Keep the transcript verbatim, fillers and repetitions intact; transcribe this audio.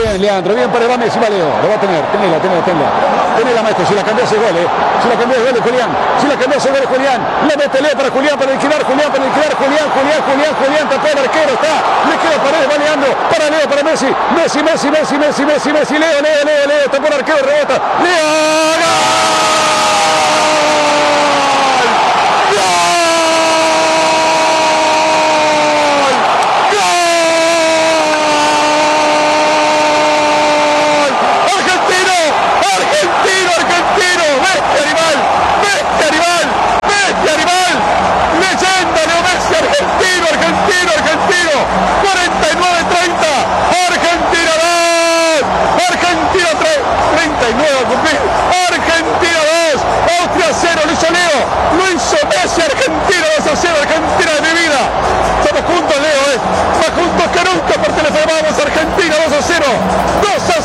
Bien, Leandro, bien para el Messi, va Leo, lo va a tener, tenela, tenela, tenela. Tenela, maestro, si la cambias el gol, eh. Si la cambias el gol, Julián. Si la cambias el gol, Julián. La mete Leo para Julián, para liquidar, Julián, para liquidar, Julián, Julián, Julián, Julián, tapó el arquero, está. Le queda Paredes, va Leandro, para Leo, para Messi. Messi, Messi, Messi, Messi, Messi, Messi, Leo, Leo, Leo, Leo, tapó el arquero, rebota. Leo, Argentina dos, Austria cero, lo hizo Leo, lo hizo Messi, Argentina dos a cero, Argentina de mi vida. Estamos juntos, Leo, eh, más juntos que nunca por Telefe, vamos, Argentina dos a cero, dos a